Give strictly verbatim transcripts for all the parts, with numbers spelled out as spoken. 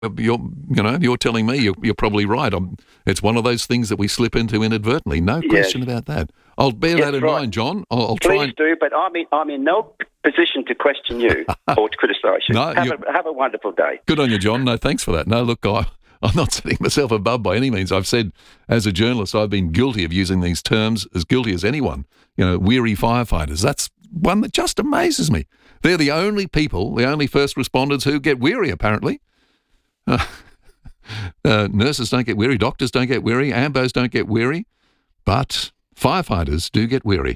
you're, you know, you're telling me you're, you're probably right. I'm, it's one of those things that we slip into inadvertently. No question Yes. about that. I'll bear Yes, that in right. mind, John. I'll, I'll try. Please And, do, but I'm in, I'm in no position to question you or to criticise you. No, have, you- a, have a wonderful day. Good on you, John. No, thanks for that. No, look, I, I'm not setting myself above by any means. I've said, as a journalist, I've been guilty of using these terms, as guilty as anyone. You know, weary firefighters. That's one that just amazes me. They're the only people, the only first responders who get weary, apparently. Uh, uh, nurses don't get weary, doctors don't get weary, ambos don't get weary, but firefighters do get weary.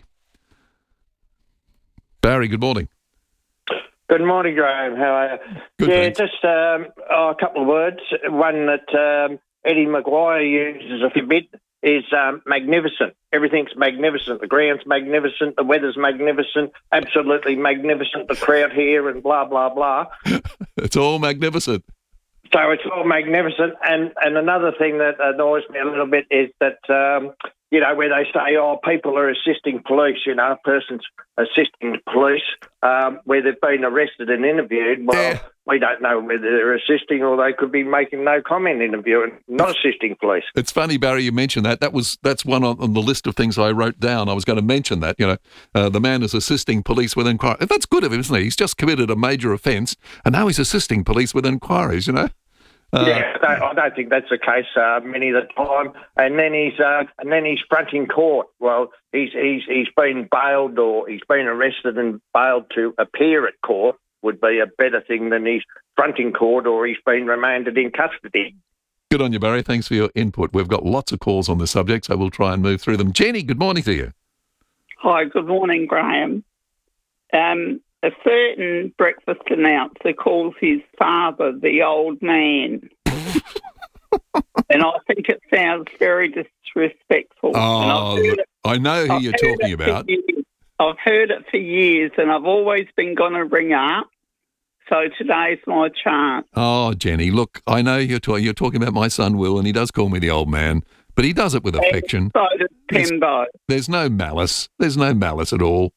Barry, good morning. Good morning, Graham. How are you? Good, yeah, thanks. just um, oh, a couple of words. One that um, Eddie Maguire uses a fair bit is um, magnificent. Everything's magnificent. The ground's magnificent. The weather's magnificent. Absolutely magnificent. The crowd here and blah, blah, blah. It's all magnificent. So it's all magnificent. And, and another thing that annoys me a little bit is that, um, you know, where they say, oh, people are assisting police, you know, a person's assisting police, um, where they've been arrested and interviewed. Well, Yeah. we don't know whether they're assisting or they could be making no comment interview and not assisting police. It's funny, Barry, you mentioned that. That was that's one on, on the list of things I wrote down. I was going to mention that. You know, uh, the man is assisting police with inquiries. That's good of him, isn't it? He's just committed a major offence, and now he's assisting police with inquiries. You know. Uh, yeah, I don't, I don't think that's the case uh, many of the time. And then he's uh, and then he's fronting court. Well, he's he's he's been bailed or he's been arrested and bailed to appear at court. Would be a better thing than he's fronting court or he's been remanded in custody. Good on you, Barry. Thanks for your input. We've got lots of calls on this subject, so we'll try and move through them. Jenny, good morning to you. Hi, good morning, Graham. Um, a certain breakfast announcer calls his father the old man. And I think it sounds very disrespectful. And Oh, I've heard it- I know who I've you're heard talking it for about. years. I've heard it for years, and I've always been going to ring up. So today's my chance. Oh, Jenny, look, I know you're, talk- you're talking about my son, Will, and he does call me the old man, but he does it with affection. So does Yes. Pembo. There's no malice. There's no malice at all.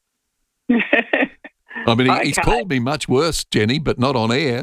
I mean, he, he's Okay. called me much worse, Jenny, but not on air.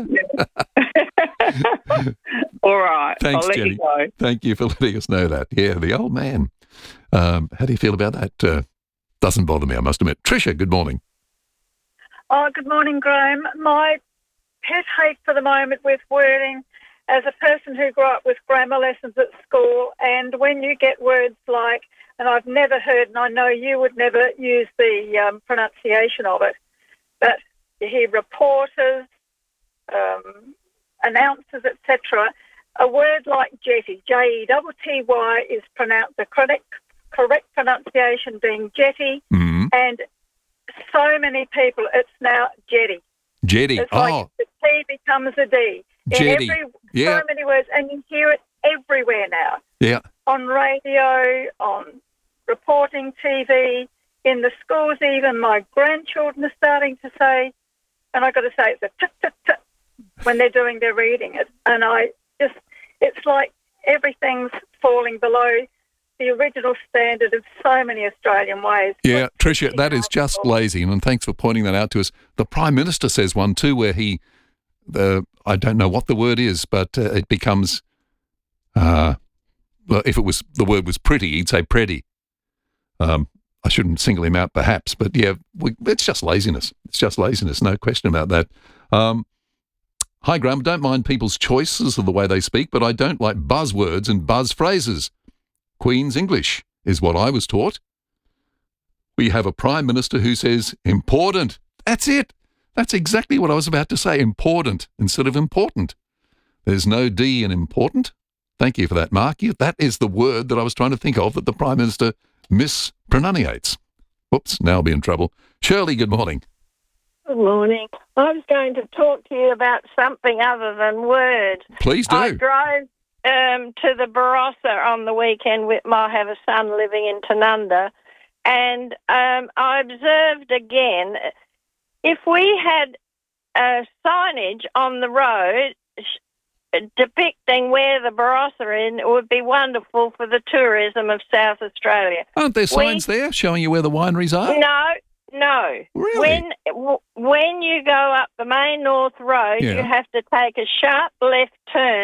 All right. Thanks, I'll let Jenny. you go. Thank you for letting us know that. Yeah, the old man. Um, how do you feel about that? Uh, doesn't bother me, I must admit. Tricia, good morning. Oh, good morning, Graham. My pet hate for the moment with wording, as a person who grew up with grammar lessons at school, and when you get words like, and I've never heard, and I know you would never use the um, pronunciation of it, but you hear reporters, um, announcers, et cetera. A word like jetty, J E T T Y, is pronounced the correct correct pronunciation being jetty, Mm. and so many people, it's now jetty. Jetty. It's Oh, like the T becomes a D. In Jetty. every, Yeah. so many words, and you hear it everywhere now. yeah. On radio, on reporting T V, in the schools even. My grandchildren are starting to say, and I've got to say it's a tut, tut, tut when they're doing their reading it. And I just, it's like everything's falling below the original standard of so many Australian ways. Yeah, Tricia, that is just lazy, and thanks for pointing that out to us. The Prime Minister says one too where he, the I don't know what the word is, but uh, it becomes, uh, well, if it was, the word was pretty, he'd say pretty. Um, I shouldn't single him out perhaps, but yeah, we, it's just laziness. It's just laziness, no question about that. Um, hi, Graham, don't mind people's choices of the way they speak, but I don't like buzzwords and buzz phrases. Queen's English is what I was taught. We have a Prime Minister who says important. That's it. That's exactly what I was about to say, important instead of important. There's no D in important. Thank you for that, Mark. That is the word that I was trying to think of that the Prime Minister mispronunciates. Whoops, now I'll be in trouble. Shirley, good morning. Good morning. I was going to talk to you about something other than words. Please do. I drove um, to the Barossa on the weekend with my, I have a son living in Tanunda, and um, I observed again, if we had uh, signage on the road sh- depicting where the Barossa is, it would be wonderful for the tourism of South Australia. Aren't there signs we, there showing you where the wineries are? No, No. Really? When w- when you go up the main North Road, Yeah. you have to take a sharp left turn